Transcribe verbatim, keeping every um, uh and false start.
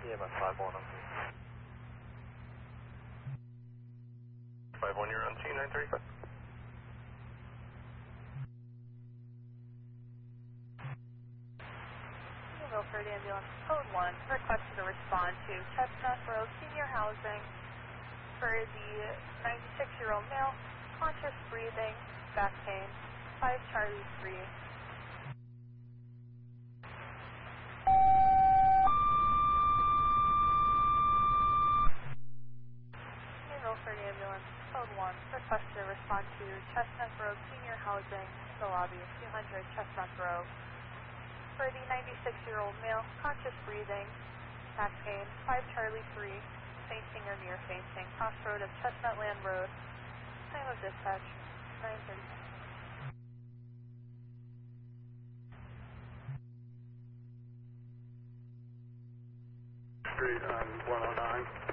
E M S five one, I'm five one, you're on T nine three. Milford Ambulance Code one requested to respond to Chestnut Grove Senior Housing for the ninety-six-year-old male, conscious breathing, back pain, five Charlie three. Milford Ambulance Code one requested to respond to Chestnut Grove Senior Housing, the lobby, two hundred Chestnut Grove. For the ninety-six-year-old male, conscious breathing, back pain, five Charlie three, fainting or near fainting, crossroad of Chestnut Land Road. Time of dispatch, nine thirty. Street on one oh nine.